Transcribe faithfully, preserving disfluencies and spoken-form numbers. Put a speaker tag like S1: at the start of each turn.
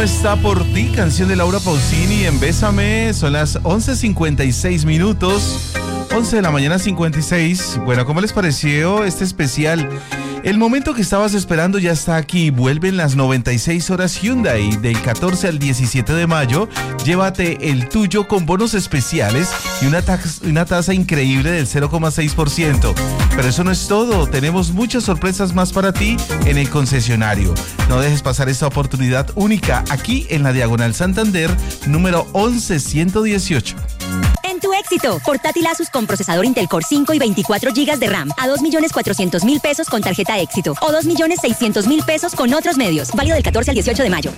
S1: está por ti? Canción de Laura Pausini en Bésame. Son las once cincuenta y seis minutos. once de la mañana cincuenta y seis. Bueno, ¿cómo les pareció este especial? El momento que estabas esperando ya está aquí. Vuelven las noventa y seis horas Hyundai del catorce al diecisiete de mayo. Llévate el tuyo con bonos especiales y una, tax, una tasa increíble del cero coma seis por ciento. Pero eso no es todo. Tenemos muchas sorpresas más para ti en el concesionario. No dejes pasar esta oportunidad única aquí en la Diagonal Santander, número once ciento dieciocho.
S2: En tu éxito, portátil Asus con procesador Intel Core cinco y veinticuatro gigas de RAM a dos millones cuatrocientos mil pesos con tarjeta éxito o dos millones seiscientos mil pesos con otros medios. Válido del catorce al dieciocho de mayo.